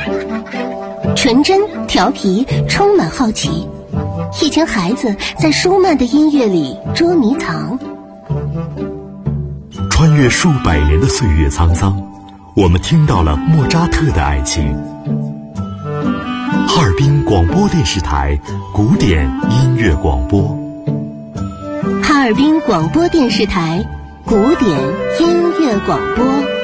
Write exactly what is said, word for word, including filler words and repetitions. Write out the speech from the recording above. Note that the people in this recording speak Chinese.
纯真、调皮，充满好奇，一群孩子在舒曼的音乐里捉迷藏。 穿越数百年的岁月沧桑，我们听到了莫扎特的爱情。哈尔滨广播电视台古典音乐广播。 哈尔滨广播电视台古典音乐广播。